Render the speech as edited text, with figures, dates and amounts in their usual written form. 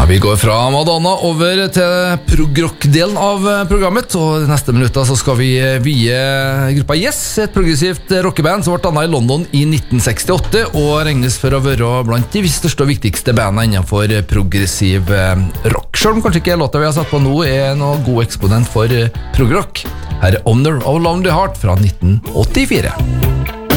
Vi går fra Madonna over til progrock-delen av programmet, og de neste minutter så skal vi vie gruppa Yes, et progressivt rockeband som ble dannet i London i 1968 og regnes for å være blant de største og viktigste bandene innenfor progressiv rock. Selv om kanskje ikke låta vi har satt på nå er noe god eksponent for progrock. Her er Owner of Lonely Heart fra 1984.